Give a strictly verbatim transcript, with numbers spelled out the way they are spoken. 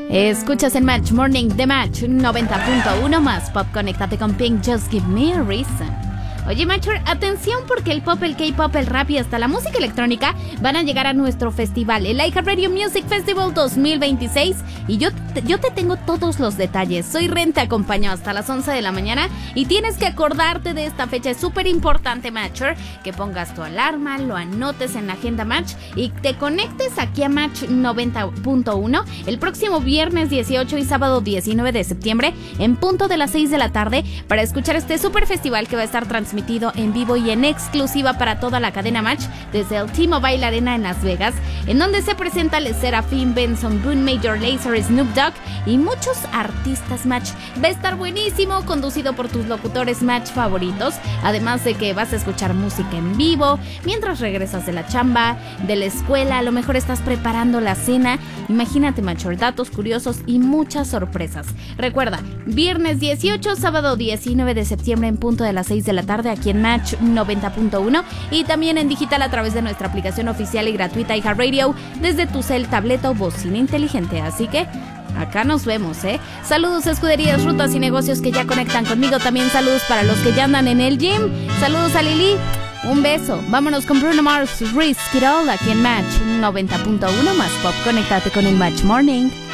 Escuchas el Match Morning de Match noventa punto uno más Pop. Conéctate con Pink, Just Give Me a Reason. Oye, Matcher, atención porque el pop, el K-pop, el rap y hasta la música electrónica van a llegar a nuestro festival, el iHeartRadio Music Festival dos mil veintiséis, y yo te, yo te tengo todos los detalles. Soy Ren, te acompaño hasta las once de la mañana y tienes que acordarte de esta fecha. Es súper importante, Matcher, que pongas tu alarma, lo anotes en la agenda Match y te conectes aquí a Match noventa punto uno el próximo viernes dieciocho y sábado diecinueve de septiembre en punto de las seis de la tarde para escuchar este súper festival que va a estar transmitido en vivo y en exclusiva para toda la cadena Match desde el T-Mobile Arena en Las Vegas, en donde se presenta Le Sserafim, Benson Boone, Major Lazer, Snoop Dogg y muchos artistas Match. Va a estar buenísimo, conducido por tus locutores Match favoritos, además de que vas a escuchar música en vivo mientras regresas de la chamba, de la escuela, a lo mejor estás preparando la cena. Imagínate, Matcher, datos curiosos y muchas sorpresas. Recuerda, viernes dieciocho, sábado diecinueve de septiembre en punto de las seis de la tarde aquí en Match noventa punto uno y también en digital a través de nuestra aplicación oficial y gratuita iHeartRadio desde tu cel, tableta o bocina inteligente. Así que acá nos vemos, ¿eh? Saludos a escuderías, rutas y negocios que ya conectan conmigo. También saludos para los que ya andan en el gym. Saludos a Lili. Un beso. Vámonos con Bruno Mars, Risk It All aquí en Match noventa punto uno más Pop. Conéctate con el Match Morning.